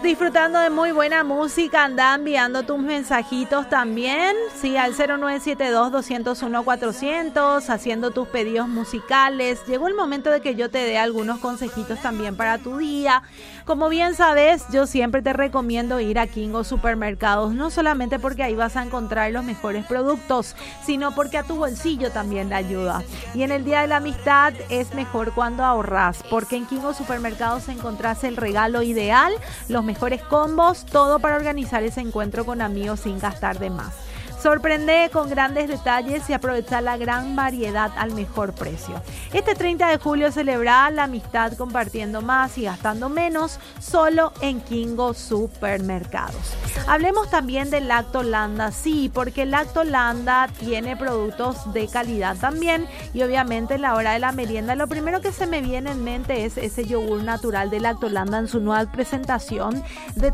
disfrutando de muy buena música. Anda enviando tus mensajitos también, sí, al 0972-201-400, haciendo tus pedidos musicales. Llegó el momento de que yo te dé algunos consejitos también para tu día. Como bien sabes, yo siempre te recomiendo ir a Kingo Supermercados, no solamente porque ahí vas a encontrar los mejores productos, sino porque a tu bolsillo también le ayuda. Y en el Día de la Amistad es mejor cuando ahorras, porque en Kingo Supermercados encontrás el regalo ideal, los mejores combos, todo para organizar ese encuentro con amigos sin gastar de más. Sorprende con grandes detalles y aprovecha la gran variedad al mejor precio. Este 30 de julio celebra la amistad compartiendo más y gastando menos, solo en Kingo Supermercados. Hablemos también del Lactolanda, sí, porque el Lactolanda tiene productos de calidad también, y obviamente en la hora de la merienda lo primero que se me viene en mente es ese yogur natural de Lactolanda en su nueva presentación de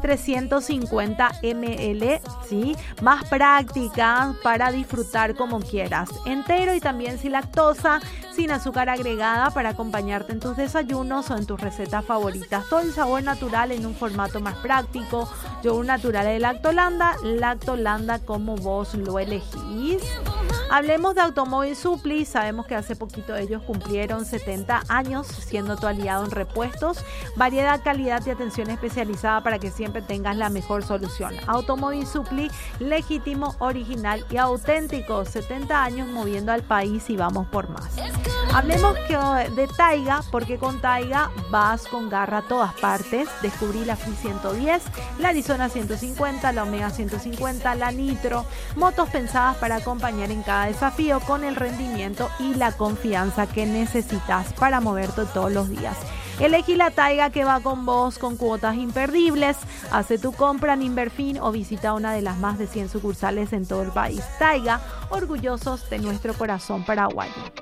350 ml, ¿sí? Más práctica para disfrutar como quieras, entero y también sin lactosa, sin azúcar agregada, para acompañarte en tus desayunos o en tus recetas favoritas. Todo el sabor natural en un formato más práctico. Yogur natural de Lactolanda, Lactolanda como vos lo elegís. Hablemos de Automóvil Supply. Sabemos que hace poquito ellos cumplieron 70 años siendo tu aliado en repuestos. Variedad, calidad y atención especializada para que siempre tengas la mejor solución. Automóvil Supply, legítimo, original y auténtico. 70 años moviendo al país y vamos por más. Hablemos de Taiga, porque con Taiga vas con garra a todas partes. Descubrí la Free 110, la Arizona 150, la Omega 150, la Nitro. Motos pensadas para acompañar en cada desafío con el rendimiento y la confianza que necesitas para moverte todos los días. Elegí la Taiga que va con vos, con cuotas imperdibles. Hace tu compra en Inverfin o visita una de las más de 100 sucursales en todo el país. Taiga, orgullosos de nuestro corazón paraguayo.